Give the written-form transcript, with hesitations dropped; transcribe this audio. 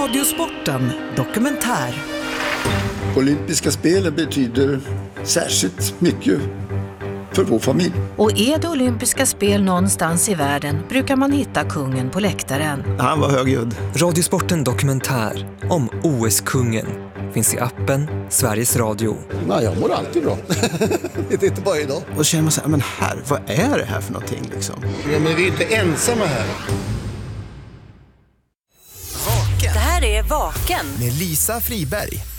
Radiosporten dokumentär. Olympiska spelen betyder särskilt mycket för vår familj. Och är det olympiska spel någonstans i världen brukar man hitta kungen på läktaren. Han var högljudd. Radiosporten dokumentär om OS-kungen finns i appen Sveriges Radio. Nej, jag mår alltid bra. Det är inte bara idag. Och känner man så här, men här, vad är det här för någonting liksom? Ja, men vi är inte ensamma här. Det här är Vaken med Lisa Friberg.